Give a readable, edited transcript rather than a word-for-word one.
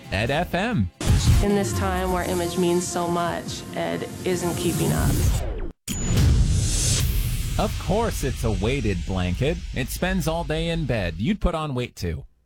Ed FM. In this time where image means so much, Ed isn't keeping up. Of course it's a weighted blanket. It spends all day in bed. You'd put on weight too.